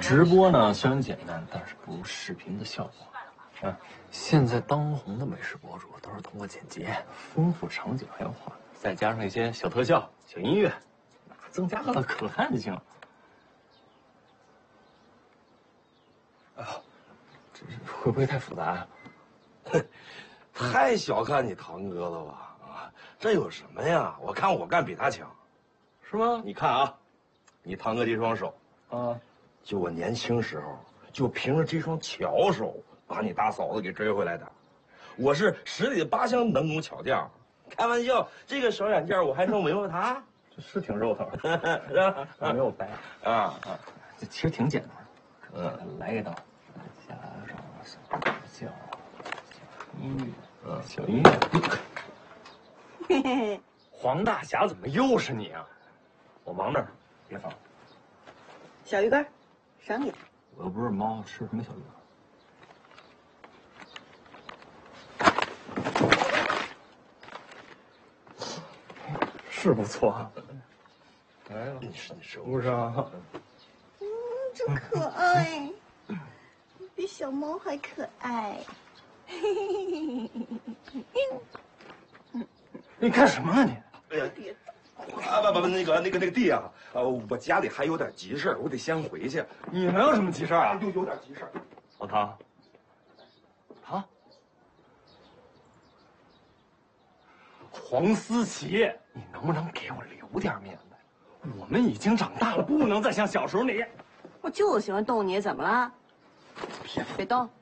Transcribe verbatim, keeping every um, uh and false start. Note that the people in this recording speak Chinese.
直播呢虽然简单，但是不如视频的效果。啊，现在当红的美食博主都是通过剪辑、丰富场景还有画，再加上一些小特效、小音乐，增加了可看性。啊，这会不会太复杂呀？ 太小看你堂哥了吧？啊，这有什么呀？我看我干比他强， 是吗？ 你看啊，你堂哥这双手， 啊， 就我年轻时候就凭着这双巧手把你大嫂子给追回来的。我是十里八乡能工巧匠，开玩笑，这个小软件我还能没有他？ 这是挺肉头， 是吧？ 没有白啊啊， 这其实挺简单的。嗯，来一道，加上小特效、小音乐，嗯，小音乐。嘿嘿嘿，黄大侠怎么又是你啊？我忙着，别烦我。 小鱼干，赏你。 我又不是猫，吃什么小鱼干？是不错啊。来了， 你是你是不是啊？ 嗯，真可爱，比小猫还可爱。 你干什么呢你？ 哎呀，啊不不不，那个那个那个弟啊，呃，我家里还有点急事我得先回去。 你能有什么急事啊？ 就有点急事老唐，唐，黄思琪，你能不能给我留点面子？我们已经长大了，不能再像小时候那样。 我就喜欢逗你，怎么了？别别动。